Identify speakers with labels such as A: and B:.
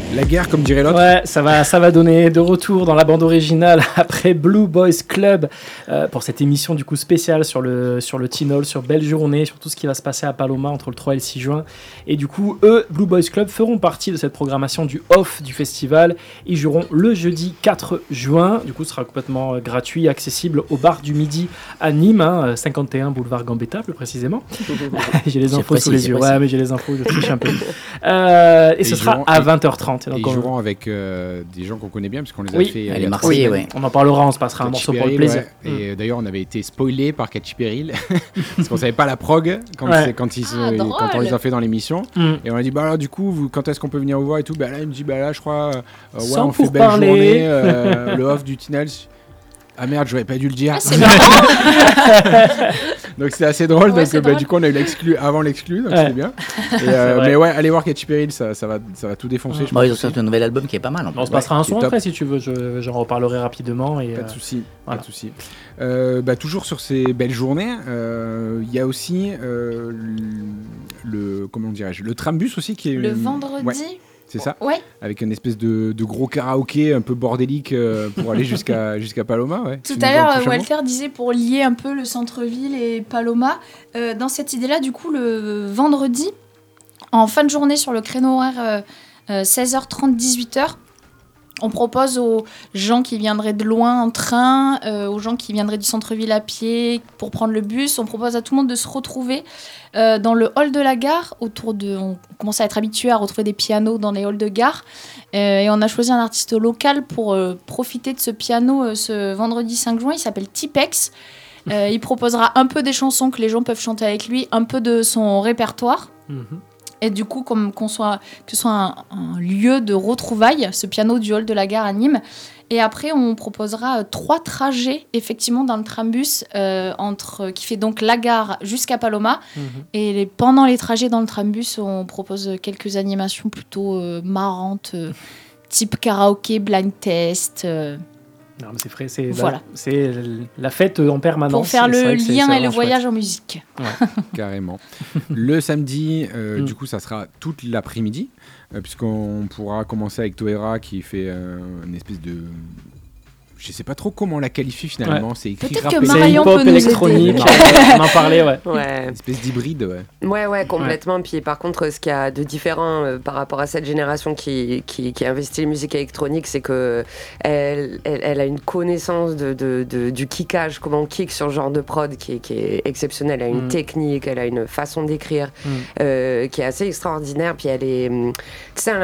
A: La guerre, comme dirait l'autre.
B: Ouais, ça va donner de retour dans la bande originale après Blue Boys Club pour cette émission du coup spéciale sur le Teen Hall, sur Belle Journée, sur tout ce qui va se passer à Paloma entre le 3 et le 6 juin. Et du coup, eux, Blue Boys Club, feront partie de cette programmation du off du festival. Ils joueront le jeudi 4 juin. Du coup, ce sera complètement gratuit, accessible au bar du Midi à Nîmes, 51 boulevard Gambetta plus précisément. J'ai les infos sous les yeux. Ouais, mais j'ai les infos, je triche un peu. Et ce sera à 20h30.
A: Et ils joueront avec des gens qu'on connaît bien, parce qu'on les a fait.
C: Les Marseillais,
B: oui. On en parlera, on se passera un morceau pour le plaisir.
A: Ouais. Et d'ailleurs, on avait été spoilé par Catchy Peril, parce qu'on savait pas la prog quand on les a fait dans l'émission. Et on a dit, bah alors, du coup, quand est-ce qu'on peut venir vous voir et tout. Bah là, il me dit, bah là, je crois, on fait Belle Journée, le off du Teen Hall. Ah merde, j'aurais pas dû le dire.
D: Ah, c'est marrant.
A: Donc c'est assez drôle.
D: Ouais,
A: donc du coup, on a eu l'exclu avant l'exclu, donc c'est bien. Mais ouais, allez voir Catchy Peril, ça va tout défoncer.
C: Ils ont sorti un nouvel album qui est pas mal.
B: On se passera un son après si tu veux. J'en reparlerai rapidement.
A: Pas de souci. Pas de souci. Toujours sur ces belles journées, il y a aussi le trambus aussi qui est
D: le vendredi.
A: Ouais. C'est ça,
D: ouais.
A: Avec une espèce de gros karaoké un peu bordélique pour aller jusqu'à Paloma. Ouais.
D: Tout à l'heure, Walter disait pour lier un peu le centre-ville et Paloma. Dans cette idée-là, du coup, le vendredi, en fin de journée sur le créneau horaire 16h30, 18h, on propose aux gens qui viendraient de loin en train, aux gens qui viendraient du centre-ville à pied pour prendre le bus, on propose à tout le monde de se retrouver dans le hall de la gare. On commence à être habitué à retrouver des pianos dans les halls de gare. Et on a choisi un artiste local pour profiter de ce piano ce vendredi 5 juin. Il s'appelle Tipex. Il proposera un peu des chansons que les gens peuvent chanter avec lui, un peu de son répertoire. Et du coup, que ce soit un lieu de retrouvailles, ce piano du hall de la gare à Nîmes. Et après, on proposera 3 trajets, effectivement, dans le trambus, qui fait donc la gare jusqu'à Paloma. Et pendant les trajets dans le trambus, on propose quelques animations plutôt marrantes, type karaoké, blind test.
B: Non, mais c'est frais,
D: voilà.
B: C'est la fête en permanence.
D: Pour faire le lien et le voyage en musique.
A: Ouais, carrément. Le samedi, du coup, ça sera toute l'après-midi, puisqu'on pourra commencer avec Toera qui fait une espèce de... Je sais pas trop comment la qualifier finalement. Ouais. C'est écrit
D: peut-être que Marion peut nous
B: électronique. On en parlait,
E: ouais.
A: Une espèce d'hybride,
E: Ouais, complètement. Ouais. Puis par contre, ce qu'il y a de différent par rapport à cette génération qui investit en musique électronique, c'est que elle a une connaissance du kickage, comment on kick sur ce genre de prod qui est exceptionnelle. Elle a une technique, elle a une façon d'écrire qui est assez extraordinaire. Puis elle est, tu sais,